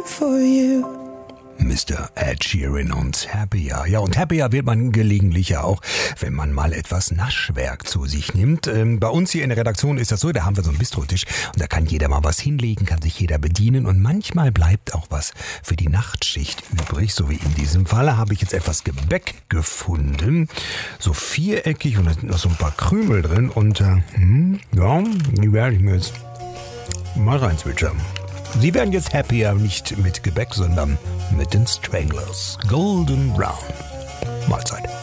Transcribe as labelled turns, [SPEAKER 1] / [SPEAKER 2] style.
[SPEAKER 1] for you.
[SPEAKER 2] Mr. Ed Sheeran und Happier. Ja, und happier wird man gelegentlich ja auch, wenn man mal etwas Naschwerk zu sich nimmt. Bei uns hier in der Redaktion ist das so, da haben wir so einen Bistrotisch und da kann jeder mal was hinlegen, kann sich jeder bedienen und manchmal bleibt auch was für die Nachtschicht übrig. So wie in diesem Fall habe ich jetzt etwas Gebäck gefunden, so viereckig und da sind noch so ein paar Krümel drin und ja, die werde ich mir jetzt mal reinzwitschern. Sie werden jetzt happier, nicht mit Gebäck, sondern mit den Stranglers. Golden Brown. Mahlzeit.